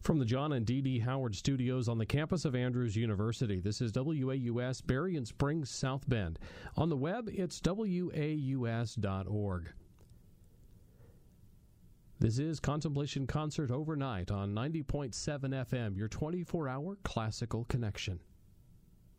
From the John and Dee Dee Howard Studios on the campus of Andrews University, this is WAUS Berrien Springs, South Bend. On the web, it's waus.org. This is Contemplation Concert Overnight on 90.7 FM, your 24-hour classical connection.